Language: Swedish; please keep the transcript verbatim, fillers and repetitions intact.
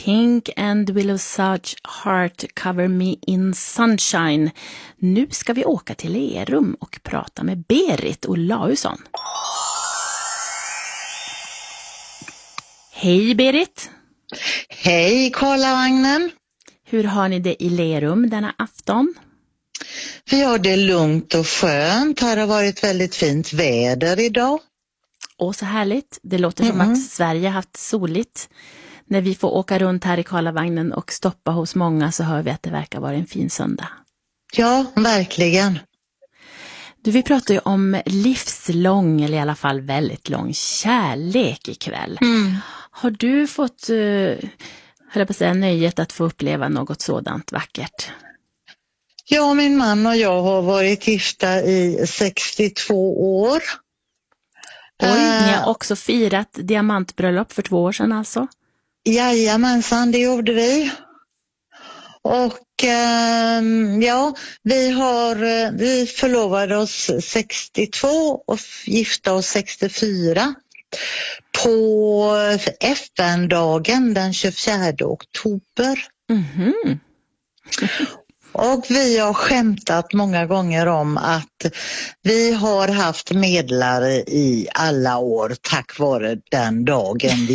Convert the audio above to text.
Pink and Willow Sage Heart Cover Me in Sunshine. Nu ska vi åka till Lerum och prata med Berit Olausson. Hej Berit! Hej Karlavagnen! Hur har ni det i Lerum denna afton? Vi har det lugnt och skönt. Här har varit väldigt fint väder idag. Åh, så härligt. Det låter som Mm-hmm. att Sverige haft soligt. När vi får åka runt här i Karlavagnen och stoppa hos många så hör vi att det verkar vara en fin söndag. Ja, verkligen. Du, vi pratar ju om livslång, eller i alla fall väldigt lång kärlek ikväll. Mm. Har du fått, uh, höll jag på att säga, nöjet att få uppleva något sådant vackert? Ja, min man och jag har varit gifta i sextiotvå år. Oj, uh, ni har också firat diamantbröllop för två år sedan alltså? Jajamensan, det gjorde vi. Och uh, ja, vi har vi förlovade oss sextiotvå och gifta oss sextiofyra. På F N-dagen den tjugofjärde oktober. Mhm. Och vi har skämtat många gånger om att vi har haft medlare i alla år tack vare den dagen vi